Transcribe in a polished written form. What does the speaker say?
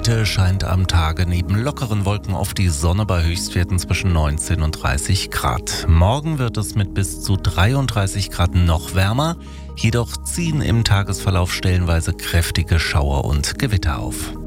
Heute scheint am Tage neben lockeren Wolken oft die Sonne bei Höchstwerten zwischen 19 und 30 Grad. Morgen wird es mit bis zu 33 Grad noch wärmer, jedoch ziehen im Tagesverlauf stellenweise kräftige Schauer und Gewitter auf.